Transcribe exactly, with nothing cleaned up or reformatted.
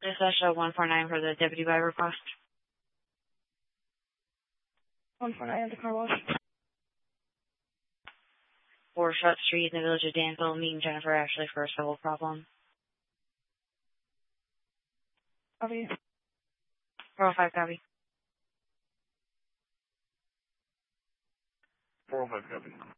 Dispatch uh, one four nine for the deputy by request. one four nine at the car wash. four Shut Street in the village of Danville, meeting Jennifer Ashley for a civil problem. Copy. four oh five, copy. four oh five, copy.